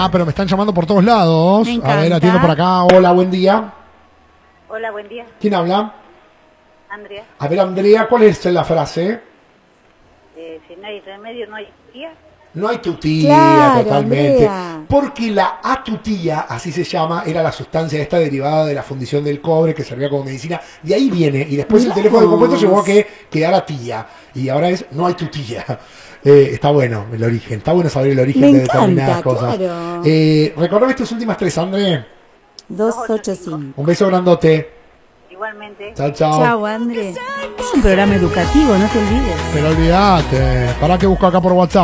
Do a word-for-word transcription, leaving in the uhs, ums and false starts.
Ah, pero me están llamando por todos lados. Me A ver, encanta. atiendo por acá. Hola, buen día. Hola, buen día. ¿Quién habla? Andrea, A ver, Andrea, ¿cuál es la frase? eh, si no hay remedio, no hay guía. No hay tutía, Claro, totalmente. Andrea. Porque la atutía, así se llama, era la sustancia esta derivada de la fundición del cobre que servía como medicina. De ahí viene. Y después Mirá el teléfono de vos. compuesto llegó a que quedara tía. Y ahora es no hay tutía. Eh, está bueno el origen. Está bueno saber el origen Me de determinadas encanta, cosas. claro. Eh, recordame tus últimas tres, André. dos ocho cinco. Un beso grandote. Igualmente. Chao, chao. Chao, André. Es un programa educativo, no te olvides. Pero olvídate. ¿Para qué busco acá por WhatsApp?